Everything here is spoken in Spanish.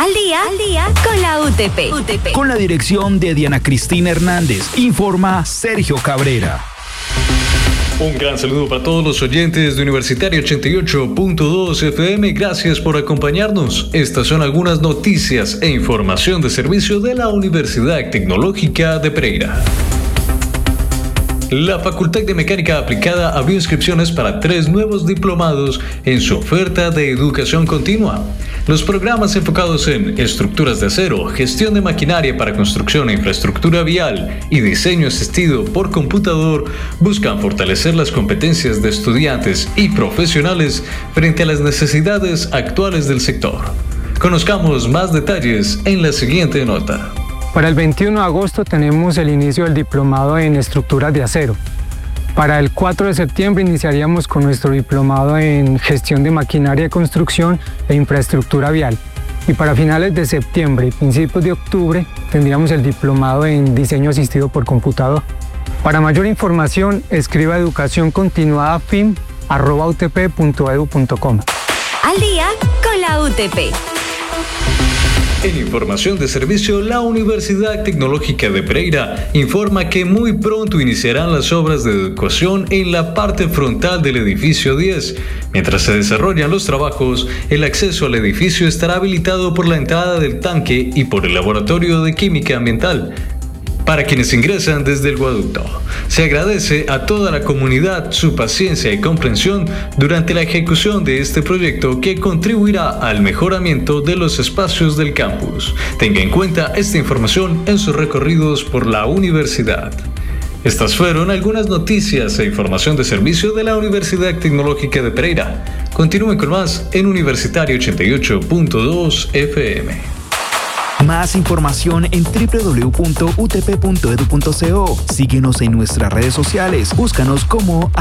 Al día con la UTP. Con la dirección de Diana Cristina Hernández, informa Sergio Cabrera. Un gran saludo para todos los oyentes de Universitario 88.2 FM. Gracias por acompañarnos. Estas son algunas noticias e información de servicio de la Universidad Tecnológica de Pereira. La Facultad de Mecánica Aplicada abrió inscripciones para 3 nuevos diplomados en su oferta de educación continua. Los programas enfocados en estructuras de acero, gestión de maquinaria para construcción e infraestructura vial y diseño asistido por computador buscan fortalecer las competencias de estudiantes y profesionales frente a las necesidades actuales del sector. Conozcamos más detalles en la siguiente nota. Para el 21 de agosto tenemos el inicio del diplomado en estructuras de acero. Para el 4 de septiembre iniciaríamos con nuestro diplomado en gestión de maquinaria de construcción e infraestructura vial. Y para finales de septiembre y principios de octubre tendríamos el diplomado en diseño asistido por computador. Para mayor información, escriba educacioncontinuadafin@utp.edu.com. Al día con la UTP. En información de servicio, la Universidad Tecnológica de Pereira informa que muy pronto iniciarán las obras de adecuación en la parte frontal del edificio 10. Mientras se desarrollan los trabajos, el acceso al edificio estará habilitado por la entrada del tanque y por el Laboratorio de Química Ambiental. Para quienes ingresan desde el Guaducto, se agradece a toda la comunidad su paciencia y comprensión durante la ejecución de este proyecto que contribuirá al mejoramiento de los espacios del campus. Tenga en cuenta esta información en sus recorridos por la universidad. Estas fueron algunas noticias e información de servicio de la Universidad Tecnológica de Pereira. Continúen con más en Universitario 88.2 FM. Más información en www.utp.edu.co. Síguenos en nuestras redes sociales. Búscanos como